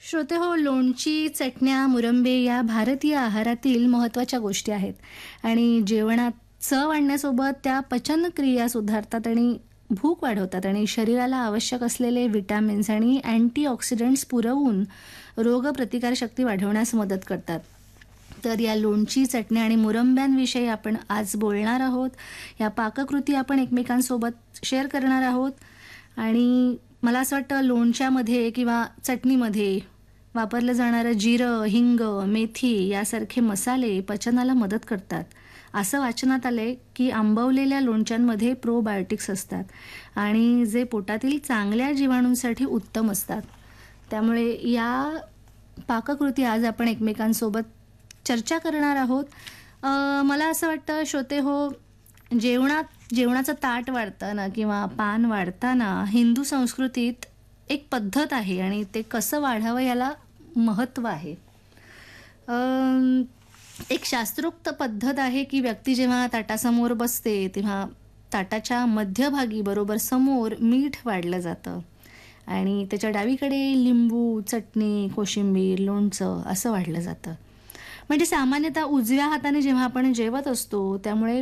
श्रोते हो, लोणची, चटण्या, मुरंबे या भारतीय आहारातील महत्त्वाच्या गोष्टी आहेत आणि जेवणात चव आणण्यासोबत त्या पचनक्रिया सुधारतात आणि भूक वाढवतात आणि शरीराला आवश्यक असलेले विटॅमिन्स आणि अँटीऑक्सिडंट्स पुरवून रोगप्रतिकारशक्ती वाढवण्यास मदत करतात. तर या लोणची, चटण्या आणि मुरंब्यांविषयी आपण आज बोलणार आहोत. या पाककृती आपण एकमेकांसोबत शेअर करणार आहोत आणि मला असं वाटतं लोणच्यामध्ये किंवा चटणीमध्ये वापरलं जाणारं जिरं, हिंग, मेथी यासारखे मसाले पचनाला मदत करतात. असं वाचनात आलंय की आंबवलेल्या लोणच्यांमध्ये प्रोबायोटिक्स असतात आणि जे पोटातील चांगल्या जीवाणूंसाठी उत्तम असतात. त्यामुळे या पाककृती आज आपण एकमेकांसोबत चर्चा करणार आहोत. मला असं वाटतं श्रोते हो, जेवणाचं ताट वाढताना किंवा पान वाढताना हिंदू संस्कृतीत एक पद्धत आहे आणि ते कसं वाढावं याला महत्त्व आहे. एक शास्त्रोक्त पद्धत आहे की व्यक्ती जेव्हा ताटासमोर बसते तेव्हा ताटाच्या मध्यभागी बरोबर समोर मीठ वाढलं जातं आणि त्याच्या डावीकडे लिंबू, चटणी, कोशिंबीर, लोणचं असं वाढलं जातं. म्हणजे सामान्यतः उजव्या हाताने जेव्हा आपण जेवत असतो त्यामुळे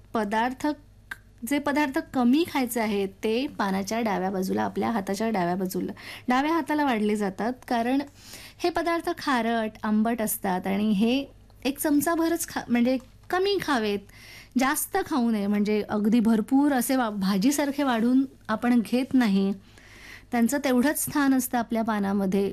जे पदार्थ कमी खायचे आहेत ते पानाच्या डाव्या बाजूला, आपल्या हाताच्या डाव्या बाजूला, डाव्या हाताला वाढले जातात. कारण हे पदार्थ खारट, आंबट असतात आणि हे एक चमचाभरच म्हणजे कमी खावेत, जास्त खाऊ नये. म्हणजे अगदी भरपूर असे भाजीसारखे वाढून आपण घेत नाही. त्यांचं तेवढंच स्थान असतं आपल्या पानामध्ये.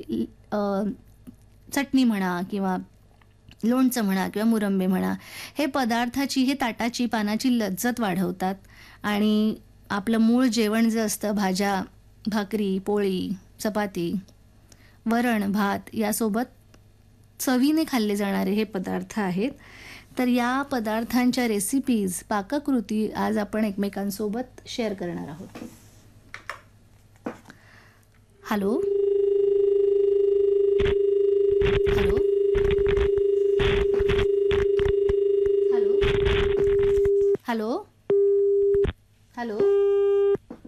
चटणी म्हणा किंवा लोणचं म्हणा किंवा मुरंबे म्हणा, हे हे ताटाची, पानाची लज्जत वाढवतात आणि आपलं मूळ जेवण जे असतं, भाज्या, भाकरी, पोळी, चपाती, वरण, भात यासोबत चवीने खाल्ले जाणारे हे पदार्थ आहेत. तर या पदार्थांच्या रेसिपीज, पाककृती आज आपण एकमेकांसोबत शेअर करणार आहोत. Hello hello hello hello hello